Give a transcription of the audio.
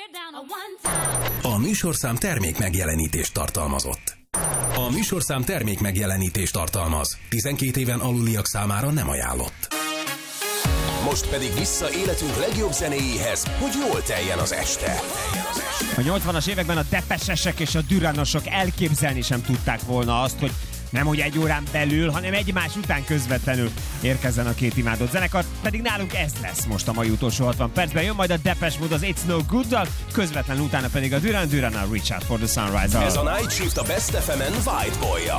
A műsorszám termék megjelenítést tartalmazott. A műsorszám termék megjelenítést tartalmaz. 12 éven aluliak számára nem ajánlott. Most pedig vissza életünk legjobb zenéjéhez, hogy jól teljen az este. A 80-as években a Depesesek és a Duranosok elképzelni sem tudták volna azt, hogy nem hogy egy órán belül, hanem egymás után közvetlenül érkezzen a két imádott zenekar, pedig nálunk ez lesz most a mai utolsó 60 percben. Jön majd a Depeche Mode az It's No Good-dal, közvetlenül utána pedig a Duran Duran a Reach Out for the Sunrise-al. Ez a Night Shift a Best FM-en White Boy-jal.